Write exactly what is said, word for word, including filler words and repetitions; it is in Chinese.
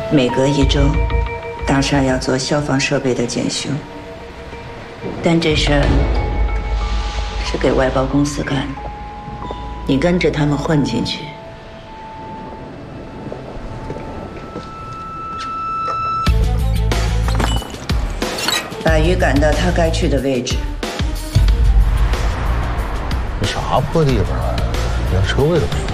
每隔一周，大厦要做消防设备的检修，但这事儿是给外包公司干的，你跟着他们混进去。 把鱼赶到他该去的位置。 这啥破地方啊，连车位都没有。